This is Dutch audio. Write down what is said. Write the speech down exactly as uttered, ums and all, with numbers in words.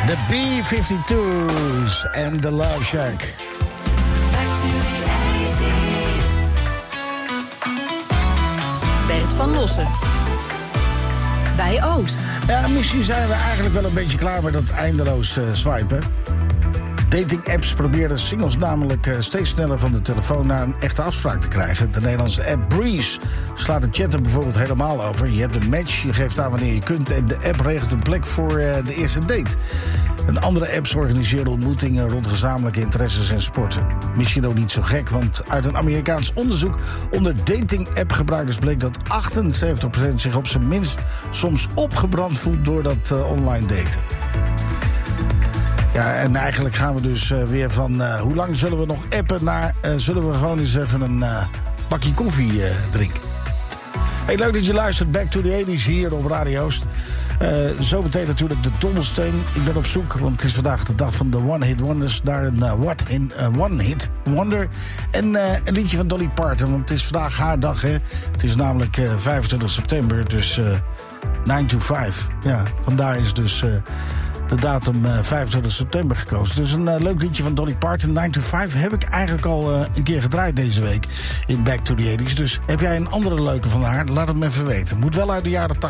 De B vijfentwintig's en The Love Shack. Back to the eighties. Bert van Lossen. Bij Oost. Ja, misschien zijn we eigenlijk wel een beetje klaar met dat eindeloos uh, swipen. Dating-apps proberen singles namelijk uh, steeds sneller van de telefoon naar een echte afspraak te krijgen. De Nederlandse app Breeze slaat het chatten bijvoorbeeld helemaal over. Je hebt een match, je geeft aan wanneer je kunt en de app regelt een plek voor uh, de eerste date. En andere apps organiseren ontmoetingen rond gezamenlijke interesses en sporten. Misschien ook niet zo gek, want uit een Amerikaans onderzoek onder dating-app-gebruikers bleek dat achtenzeventig procent zich op zijn minst soms opgebrand voelt door dat uh, online daten. Ja, en eigenlijk gaan we dus uh, weer van uh, hoe lang zullen we nog appen naar uh, zullen we gewoon eens even een uh, bakje koffie uh, drinken. Hey, leuk dat je luistert. Back to the eighties hier op Radio Oost. Uh, zo meteen natuurlijk de dobbelsteen. Ik ben op zoek, want het is vandaag de dag van de One Hit Wonders. Naar een uh, what in uh, One Hit Wonder. En uh, een liedje van Dolly Parton, want het is vandaag haar dag. Hè? Het is namelijk uh, vijfentwintig september, dus uh, nine to five. Ja, vandaar is dus... Uh, de datum uh, vijfentwintig september gekozen. Dus een uh, leuk liedje van Dolly Parton, nine to five, heb ik eigenlijk al uh, een keer gedraaid deze week in Back to the eighties. Dus heb jij een andere leuke van haar? Laat het me even weten. Moet wel uit de jaren tachtig.